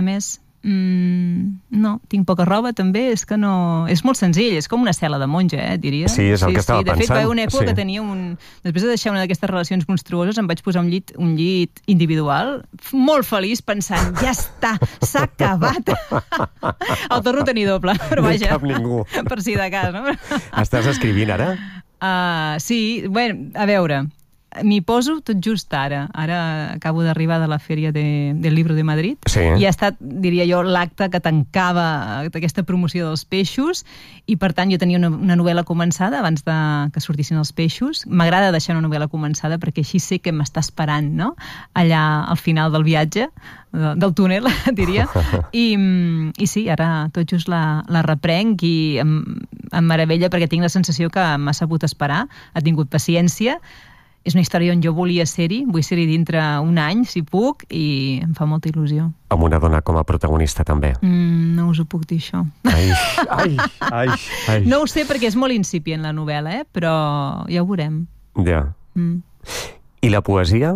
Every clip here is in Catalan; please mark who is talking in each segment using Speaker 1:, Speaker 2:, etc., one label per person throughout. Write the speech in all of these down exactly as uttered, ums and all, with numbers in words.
Speaker 1: més? Mm, no, tinc poca roba també, és que no... És molt senzill, és com una cel·la de monja, eh, diria.
Speaker 2: Sí, és el sí, que estava
Speaker 1: sí. De
Speaker 2: pensant.
Speaker 1: fet, va haver una època
Speaker 2: sí.
Speaker 1: que tenia un... Després de deixar una d'aquestes relacions monstruoses, em vaig posar un llit, un llit individual, molt feliç, pensant, ja està, s'ha acabat. El torno a tenir doble, però vaja.
Speaker 2: No cap ningú.
Speaker 1: Per si de cas, no?
Speaker 2: Estàs escrivint ara?
Speaker 1: Uh, sí, bueno, a veure... M'hi poso tot just ara. Ara acabo d'arribar de la Fèria de, del Libro de Madrid
Speaker 2: sí.
Speaker 1: i ha estat, diria jo, l'acte que tancava aquesta promoció dels peixos i, per tant, jo tenia una, una novel·la començada abans de que sortissin els peixos. M'agrada deixar una novel·la començada perquè així sé que m'està esperant, no?, allà al final del viatge, del túnel, diria. I, i sí, ara tot just la, la reprenc i em, em meravella perquè tinc la sensació que m'ha sabut esperar, ha tingut paciència. És una història on jo volia ser-hi, vull ser-hi dintre un any, si puc, i em fa molta il·lusió.
Speaker 2: Amb una dona com a protagonista, també.
Speaker 1: Mm, no us ho puc dir, això.
Speaker 2: Ai, ai, ai, ai.
Speaker 1: No ho sé perquè és molt incipient, la novel·la, eh? Però ja ho veurem.
Speaker 2: Ja.
Speaker 1: Mm.
Speaker 2: I la poesia?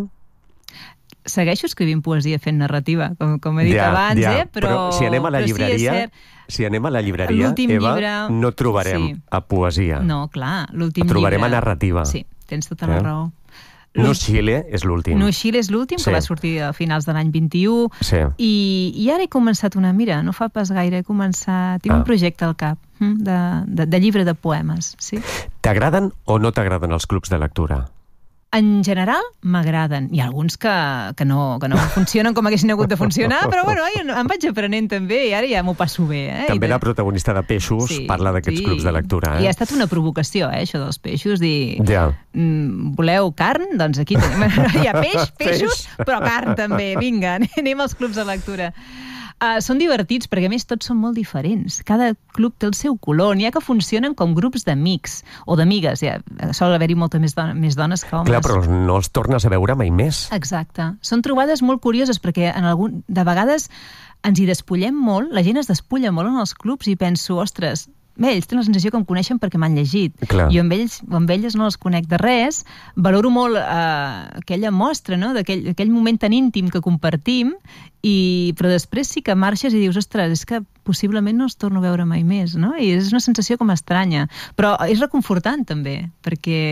Speaker 1: Segueixo escrivint poesia fent narrativa, com, com he dit
Speaker 2: ja,
Speaker 1: abans,
Speaker 2: ja.
Speaker 1: eh? Però,
Speaker 2: però si anem a la llibreria...
Speaker 1: Sí,
Speaker 2: si anem a la llibreria, Eva,
Speaker 1: llibre...
Speaker 2: no trobarem sí. a poesia.
Speaker 1: No, clar, l'últim llibre...
Speaker 2: Trobarem a narrativa.
Speaker 1: Sí, tens tota la eh? raó.
Speaker 2: No Xile és l'últim.
Speaker 1: No Xile és l'últim, sí. que va sortir a finals de l'any vint-i-u.
Speaker 2: Sí.
Speaker 1: I, I ara he començat una... Mira, no fa pas gaire, he començat... Tinc ah. un projecte al cap de, de, de llibre de poemes. Sí?
Speaker 2: T'agraden o no t'agraden els clubs de lectura?
Speaker 1: En general, m'agraden. Hi ha alguns que, que, no, que no funcionen com haguessin hagut de funcionar, però bueno, ai, em vaig aprenent també i ara ja m'ho passo bé. Eh?
Speaker 2: També
Speaker 1: I
Speaker 2: la protagonista de Peixos sí, parla d'aquests sí. clubs de lectura. Eh?
Speaker 1: I ha estat una provocació, eh, això dels peixos, dir,
Speaker 2: ja.
Speaker 1: mm, voleu carn? Doncs aquí tenim... Hi ha peix, peixos, peix. Però carn també. Vinga, anem als clubs de lectura. Uh, són divertits perquè, a més, tots són molt diferents. Cada club té el seu color. N'hi ha que funcionen com grups d'amics o d'amigues. Ja, sol haver-hi molta més, dona, més dones que homes.
Speaker 2: Clar, però no els tornes a veure mai més.
Speaker 1: Exacte. Són trobades molt curioses perquè en algun, de vegades ens hi despullem molt, la gent es despulla molt en els clubs i penso, ostres, bé, ells tenen la sensació que em coneixen perquè m'han llegit.
Speaker 2: Clar.
Speaker 1: Jo amb ells, amb elles no les conec de res. Valoro molt eh, aquella mostra, no?, d'aquell aquell moment tan íntim que compartim, i, però després sí que marxes i dius, ostres, és que possiblement no els torno a veure mai més, no? I és una sensació com estranya. Però és reconfortant, també, perquè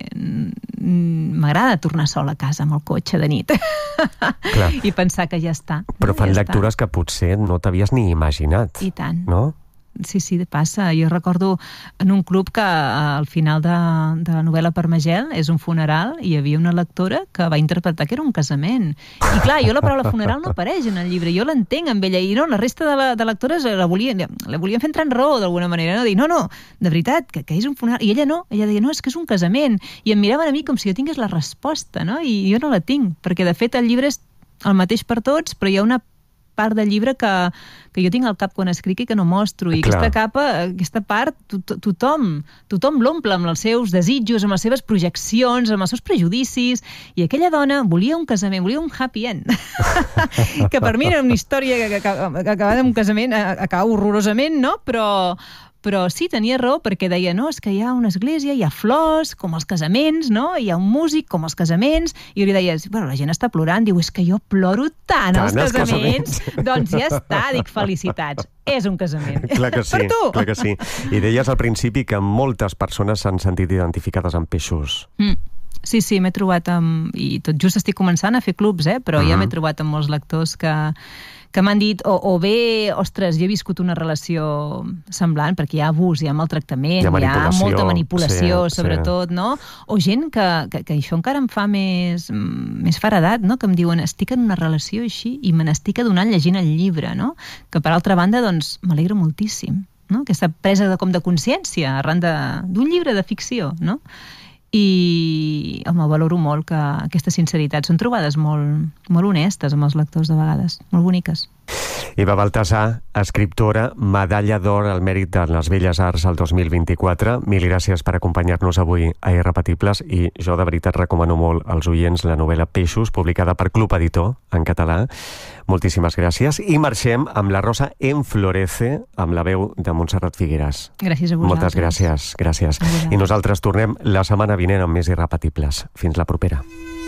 Speaker 1: m'agrada tornar sola a casa amb el cotxe de nit i pensar que ja està.
Speaker 2: Però fan
Speaker 1: ja
Speaker 2: lectures
Speaker 1: està.
Speaker 2: Que potser no t'havies ni imaginat.
Speaker 1: I tant.
Speaker 2: No?
Speaker 1: Sí, sí, passa. Jo recordo en un club que al final de, de la novel·la Parmagel és un funeral i hi havia una lectora que va interpretar que era un casament. I clar, jo la paraula funeral no apareix en el llibre, jo l'entenc amb ella, i no, la resta de, la, de lectores la volien, la volien fer entrar en raó d'alguna manera, no? Dir, no, no, de veritat, que, que és un funeral. I ella no, ella deia, no, és que és un casament. I em miraven a mi com si jo tingués la resposta, no? I jo no la tinc, perquè de fet el llibre és el mateix per tots, però hi ha una part del llibre que, que jo tinc al cap quan escric i que no mostro, i
Speaker 2: Clar.
Speaker 1: aquesta capa, aquesta part, to, to, tothom tothom l'omple amb els seus desitjos, amb les seves projeccions, amb els seus prejudicis, i aquella dona volia un casament, volia un happy end que per mi era una història que, que, que acabava amb un casament, acaba horrorosament, no? Però Però sí, tenia raó, perquè deia, no, és que hi ha una església, hi ha flors, com els casaments, no? Hi ha un músic, com els casaments, i jo li deia, bueno, la gent està plorant, diu, és que jo ploro tant, tant als casaments. casaments. Doncs ja està, dic, felicitats, és un casament.
Speaker 2: Clar que sí,
Speaker 1: per tu.
Speaker 2: clar que sí. I deies al principi que moltes persones s'han sentit identificades amb Peixos.
Speaker 1: Mm. Sí, sí, m'he trobat amb... I tot just estic començant a fer clubs, eh? Però uh-huh. ja m'he trobat amb molts lectors que... que m'han dit, o, o bé, ostres, jo he viscut una relació semblant, perquè hi ha abús, hi ha maltractament, hi ha, hi ha molta manipulació, sí, sobretot, sí. no? O gent que, que, que això encara em fa més, més faredat, no? Que em diuen, estic en una relació així i me n'estic adonant llegint el llibre, no? Que per altra banda, doncs, m'alegra moltíssim, no? Aquesta presa de, com de consciència arran d'un llibre de ficció, no? I, home, valoro molt que aquesta sinceritat són trobades molt, molt honestes amb els lectors de vegades, molt boniques.
Speaker 2: Eva Baltasar, escriptora, medalla d'or al mèrit de les Belles Arts el dos mil vint-i-quatre. Mil gràcies per acompanyar-nos avui a Irrepetibles, i jo de veritat recomano molt als oients la novel·la Peixos, publicada per Club Editor en català. Moltíssimes gràcies. I marxem amb La Rosa enflorece, amb la veu de Montserrat Figueras.
Speaker 1: Gràcies a vosaltres.
Speaker 2: Moltes gràcies, gràcies. I nosaltres tornem la setmana vinent amb més Irrepetibles. Fins la propera.